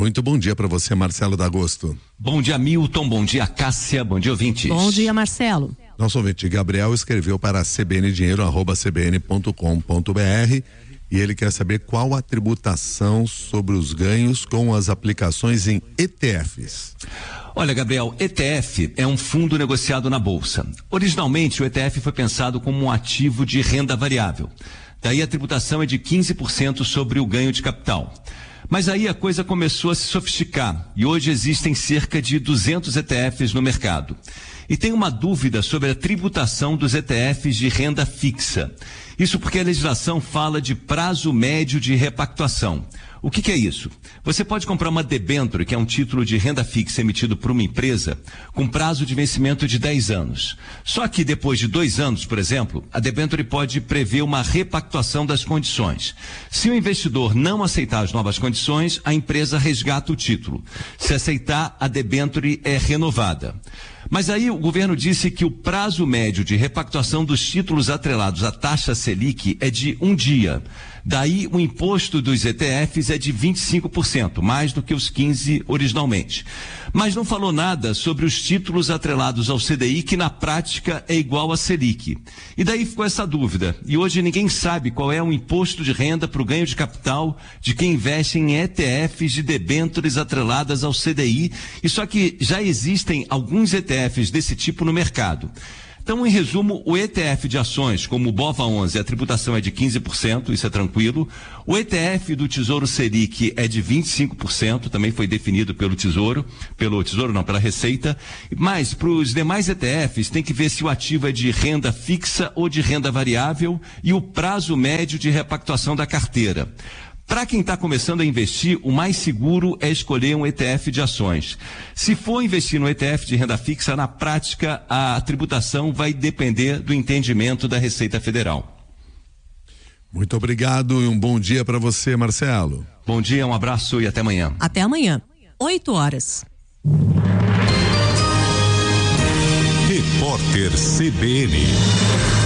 Muito bom dia para você, Marcelo D'Agosto. Bom dia, Milton. Bom dia, Cássia. Bom dia, ouvintes. Bom dia, Marcelo. Nosso ouvinte Gabriel escreveu para cbndinheiro@cbn.com.br e ele quer saber qual a tributação sobre os ganhos com as aplicações em ETFs. Olha, Gabriel, ETF é um fundo negociado na Bolsa. Originalmente, o ETF foi pensado como um ativo de renda variável. Daí a tributação é de 15% sobre o ganho de capital. Mas aí a coisa começou a se sofisticar e hoje existem cerca de 200 ETFs no mercado. E tem uma dúvida sobre a tributação dos ETFs de renda fixa. Isso porque a legislação fala de prazo médio de repactuação. O que é isso? Você pode comprar uma debênture, que é um título de renda fixa emitido por uma empresa, com prazo de vencimento de 10 anos. Só que depois de 2 anos, por exemplo, a debênture pode prever uma repactuação das condições. Se o investidor não aceitar as novas condições, a empresa resgata o título. Se aceitar, a debênture é renovada. Mas aí o governo disse que o prazo médio de repactuação dos títulos atrelados à taxa Selic é de 1 dia. Daí o imposto dos ETFs é de 25%, mais do que os 15% originalmente. Mas não falou nada sobre os títulos atrelados ao CDI, que na prática é igual a Selic. E daí ficou essa dúvida. E hoje ninguém sabe qual é o imposto de renda para o ganho de capital de quem investe em ETFs de debêntures atreladas ao CDI. E só que já existem alguns ETFs desse tipo no mercado. Então, em resumo, o ETF de ações, como o BOVA11, a tributação é de 15%, isso é tranquilo. O ETF do Tesouro Selic é de 25%, também foi definido pela Receita. Mas, para os demais ETFs, tem que ver se o ativo é de renda fixa ou de renda variável e o prazo médio de repactuação da carteira. Para quem está começando a investir, o mais seguro é escolher um ETF de ações. Se for investir no ETF de renda fixa, na prática, a tributação vai depender do entendimento da Receita Federal. Muito obrigado e um bom dia para você, Marcelo. Bom dia, um abraço e até amanhã. Até amanhã, 8 horas. Repórter CBN.